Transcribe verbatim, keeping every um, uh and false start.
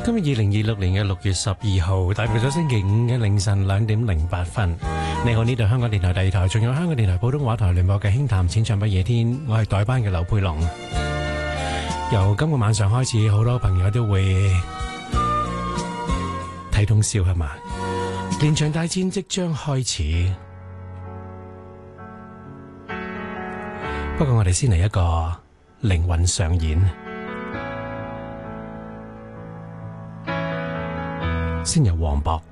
今日二零二六年嘅六月十二號，大概咗星期五嘅凌晨兩點零八分。你好，呢度香港電台第二台，仲有香港電台普通話台聯播嘅輕談淺唱不夜天，我係代班嘅劉佩龍。由今個晚上開始，好多朋友都會睇通宵係嘛？連場大戰即將開始，不過我哋先嚟一個靈魂上演。先由黃渤